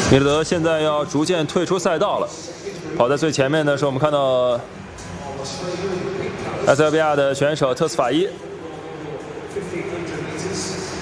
米勒德现在要逐渐退出赛道了。跑在最前面的是我们看到埃塞俄比亚的选手特斯法伊。